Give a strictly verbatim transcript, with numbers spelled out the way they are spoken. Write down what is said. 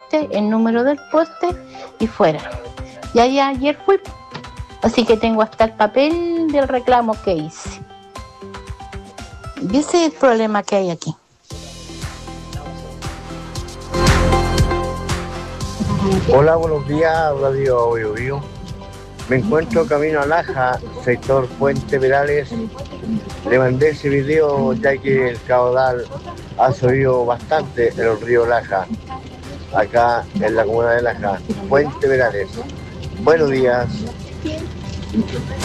poste, el número del poste y fuera. Ya, ya ayer fui, así que tengo hasta el papel del reclamo que hice. Y ese es el problema que hay aquí. Hola, buenos días, Radio Bio Bio. Me encuentro camino a Laja, sector Puente Perales. Le mandé ese video ya que el caudal ha subido bastante en el río Laja, acá en la comuna de Laja, Puente Perales. Buenos días.